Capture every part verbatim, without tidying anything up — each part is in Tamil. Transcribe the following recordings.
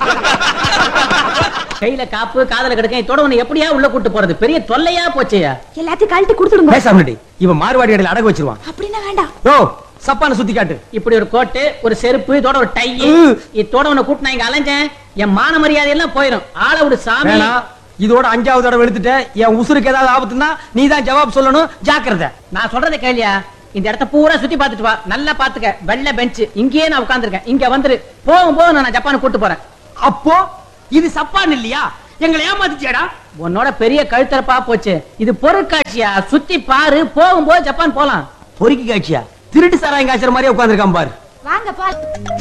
கையில காப்பு காதல கிடக்க இதோட உன்னை எப்படியா உள்ள கூட்டு போறது பெரிய தொல்லையா போச்சேயா. எல்லாத்தையும் கழட்டி கொடுத்துடுங்க. பேசாமடி இவன் மார்வாடி இடையில அடகு வச்சிருவான். அப்படின்னா வேண்டாம். ஓ சப்பான சுத்தி காட்டு. இப்படி ஒரு கோட்டு ஒரு செருப்பு இதோட ஒரு டை இதோட உன்னை கூட்டு நான் இங்க அலைஞ்சேன் என் மான மரியாதை எல்லாம் போயிடும். ஆள விடு சாமி. இதோட அஞ்சாவது தடவை எடுத்துட்ட என் உசுருக்கு ஏதாவது ஆபத்துனா நீ தான் ஜவாப் சொல்லணும். ஜாக்கிரதை. நான் சொல்றதை கேளியா. இந்த இடத்த பூரா சுத்தி பாத்துட்டு வா. நல்லா பாத்துக்க. வெள்ளை பெஞ்ச் இங்கேயே நான் உட்கார்ந்திருக்கேன். இங்க வந்துரு. போகும் போது நான் ஜப்பான் கூட்டு போறேன். அப்போ இது சப்பான் இல்லையா? எங்களை ஏமாத்திச்சேடா. உன்னோட பெரிய கழுத்தரப்பா போச்சு. இது பொருட்காட்சியா. சுத்தி பாரு. போகும்போது ஜப்பான் போலாம். பொறுக்கி காட்சியா? திருட்டு சாராயம் காய்ச்சற மாதிரியே உட்கார்ந்திருக்கான் பாரு. வாங்க பால்.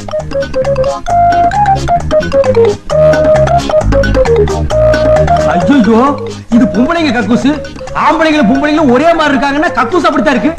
ஐயோ இது பொம்பளைங்க கக்கூசு. ஆம்பளைங்களும் பொம்பளைங்களும் ஒரே மாதிரி இருக்காங்கன்னா கக்கூஸ் அப்படித்தான் இருக்கு.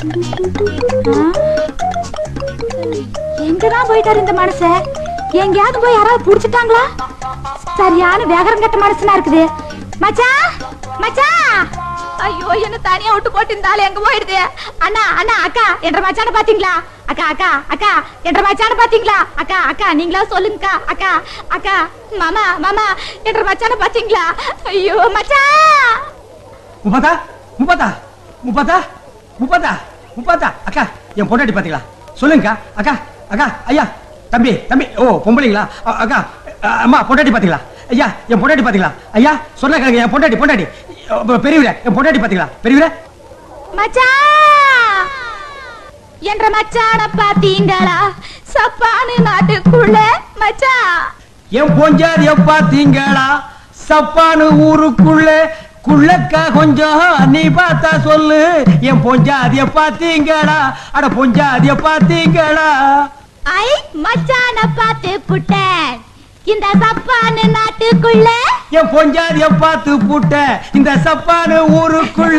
எங்கதான் போயிட்டாரு இந்த மனுஷன்? எங்கயாவது போய் யாராவது புடிச்சிட்டாங்களா? சரியான வேகரம் கட்ட மனுஷனா இருக்குது. மச்சான் மச்சான். ஐயோ என்ன தனியா விட்டு போட்டு இருந்தாலும் எங்க போயிடுது? அண்ணா அண்ணா அக்கா என்ற மச்சான பாத்தீங்களா? அக்கா அக்கா அக்கா என்ற மச்சான பாத்தீங்களா? அக்கா அக்கா நீங்களா சொல்லுங்கக்கா. அக்கா அக்கா மாமா மாமா என்ற மச்சான பாத்தீங்களா? ஐயோ மச்சான். முப்பதா முப்பதா முப்பதா முப்பதா முப்பதா அக்கா என் பொண்டாட்டி பாத்தீங்களா? சொல்லுங்கக்கா. அக்கா அக்கா ஐயா தம்பி தம்பி. ஓ பொம்பளைங்களா? அக்கா அம்மா பொண்டாட்டி பாத்தீங்களா? ஐயா என் பொண்டாட்டி பாத்தீங்களா? ஐயா சொன்ன கேளுங்க. என் பொண்டாட்டி பொண்டாட்டி பெரியவரே என் பொண்டாட்டி பாத்தீங்களா? பெரியவரே மச்சான் என்ற மச்சான பாத்தீங்களா? சப்பானு நாட்டுக்குள்ள மச்சான். என் பொஞ்சாதிய பாத்தீங்களா? சப்பானு ஊருக்குள்ள குள்ளக்கா கொஞ்சம் நீ பார்த்தா சொல்லு. என் பொஞ்சாதிய பாத்தீங்களா? அட பொஞ்சாதிய பாத்தீங்களா? ஐ மச்சான பாத்து புட்டேன் இந்த சப்பானு நாட்டுக்குள்ள. என் பொஞ்சாதிய பார்த்து புட்ட இந்த சப்பானு ஊருக்குள்ள.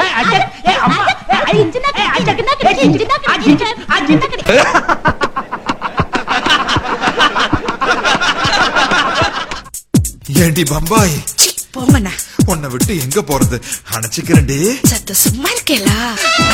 ஏண்டி பம்பாய் போங்கண்ணா. உன்னை விட்டு எங்க போறது? அணைச்சிக்கிறேன்டி. சத்த சும்மா இருக்கேலா?